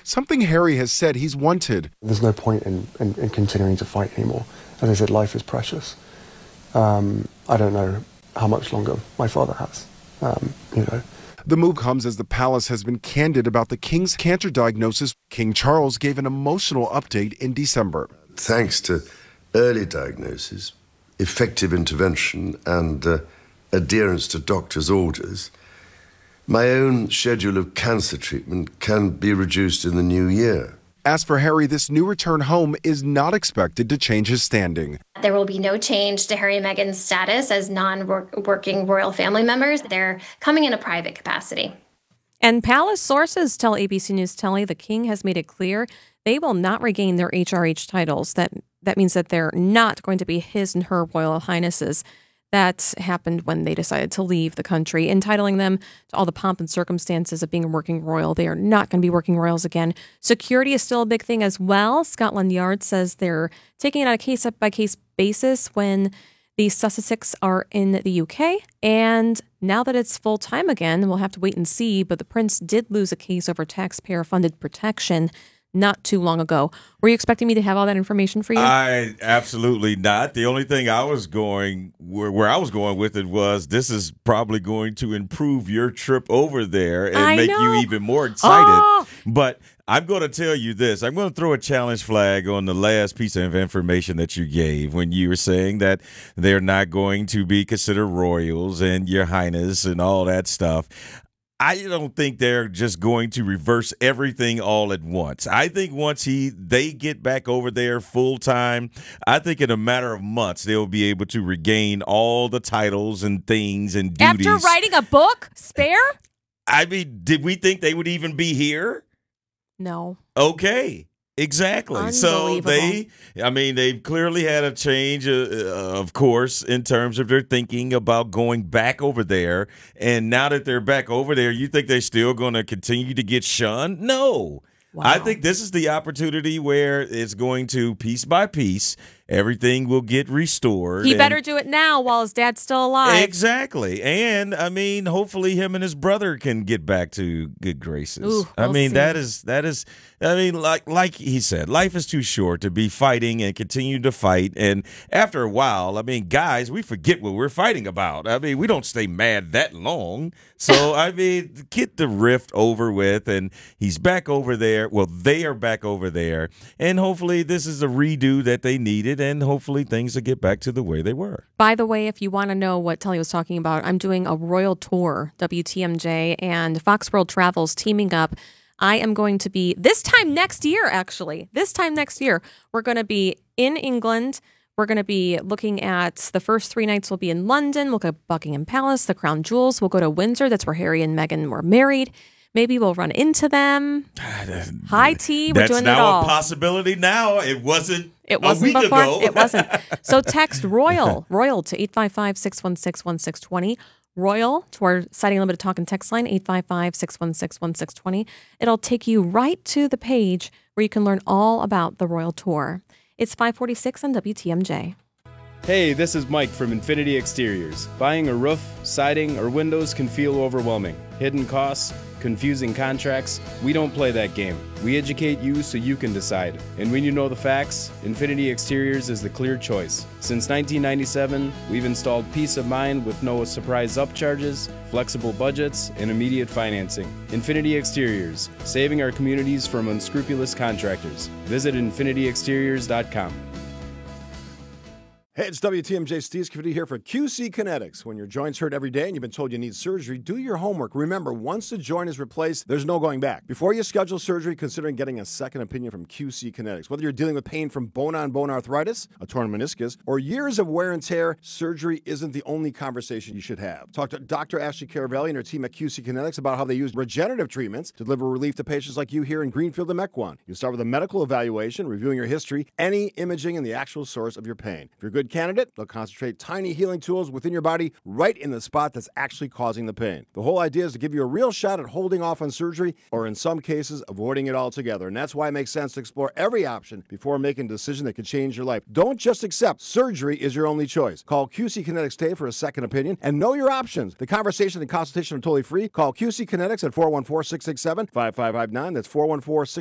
something Harry has said he's wanted. There's no point in continuing to fight anymore. As I said, life is precious. I don't know how much longer my father has, The move comes as the palace has been candid about the king's cancer diagnosis. King Charles gave an emotional update in December. Thanks to early diagnosis, effective intervention, and adherence to doctors' orders, my own schedule of cancer treatment can be reduced in the new year. As for Harry, this new return home is not expected to change his standing. There will be no change to Harry and Meghan's status as non-working royal family members. They're coming in a private capacity. And palace sources tell ABC News Telly the king has made it clear they will not regain their HRH titles. That means that they're not going to be his and her royal highnesses. That happened when they decided to leave the country, entitling them to all the pomp and circumstances of being a working royal. They are not going to be working royals again. Security is still a big thing as well. Scotland Yard says they're taking it on a case-by-case basis when the Sussexes are in the UK. And now that it's full-time again, we'll have to wait and see. But the prince did lose a case over taxpayer-funded protection not too long ago. Were you expecting me to have all that information for you? I absolutely not. The only thing I was going where I was going with it was this is probably going to improve your trip over there and make you even more excited. Oh! But I'm going to tell you this. I'm going to throw a challenge flag on the last piece of information that you gave when you were saying that they're not going to be considered royals and your highness and all that stuff. I don't think they're just going to reverse everything all at once. I think once they get back over there full time, I think in a matter of months they'll be able to regain all the titles and things and duties. After writing a book, Spare? I mean, did we think they would even be here? No. Okay. Exactly. So they've clearly had a change, of course, in terms of their thinking about going back over there. And now that they're back over there, you think they're still going to continue to get shunned? No. Wow. I think this is the opportunity where it's going to, piece by piece, everything will get restored. He better do it now while his dad's still alive. Exactly. And, I mean, hopefully him and his brother can get back to good graces. Ooh, I mean, see. that is. I mean, like he said, life is too short to be fighting and continue to fight. And after a while, I mean, guys, we forget what we're fighting about. I mean, we don't stay mad that long. So, I mean, get the rift over with. And he's back over there. Well, they are back over there. And hopefully this is a redo that they needed. And hopefully things will get back to the way they were. By the way, if you want to know what Telly was talking about, I'm doing a royal tour, WTMJ, and Fox World Travel's teaming up. I am going to be, this time next year, we're going to be in England. We're going to be looking at the first 3 nights will be in London. We'll go to Buckingham Palace, the Crown Jewels. We'll go to Windsor. That's where Harry and Meghan were married. Maybe we'll run into them. High tea. We're doing it all. That's now a possibility now. It wasn't a week before. Ago. It wasn't. So text Royal to 855-616-1620. Royal to our Citing Unlimited Talk and text line, 855-616-1620. It'll take you right to the page where you can learn all about the Royal Tour. It's 546 on WTMJ. Hey, this is Mike from Infinity Exteriors. Buying a roof, siding, or windows can feel overwhelming. Hidden costs, confusing contracts. We don't play that game. We educate you so you can decide. And when you know the facts, Infinity Exteriors is the clear choice. Since 1997, we've installed peace of mind with no surprise upcharges, flexible budgets, and immediate financing. Infinity Exteriors, saving our communities from unscrupulous contractors. Visit infinityexteriors.com. Hey, it's WTMJ Steve Scafidi here for QC Kinetics. When your joints hurt every day and you've been told you need surgery, do your homework. Remember, once the joint is replaced, there's no going back. Before you schedule surgery, consider getting a second opinion from QC Kinetics. Whether you're dealing with pain from bone-on-bone arthritis, a torn meniscus, or years of wear and tear, surgery isn't the only conversation you should have. Talk to Dr. Ashley Caravelli and her team at QC Kinetics about how they use regenerative treatments to deliver relief to patients like you here in Greenfield and Mequon. You start with a medical evaluation, reviewing your history, any imaging, and the actual source of your pain. If you're a good candidate, they'll concentrate tiny healing tools within your body right in the spot that's actually causing the pain. The whole idea is to give you a real shot at holding off on surgery or in some cases avoiding it altogether. And that's why it makes sense to explore every option before making a decision that could change your life. Don't just accept surgery is your only choice. Call QC Kinetics today for a second opinion and know your options. The conversation and consultation are totally free. Call QC Kinetics at 414-667-5559. That's 414-667-5559.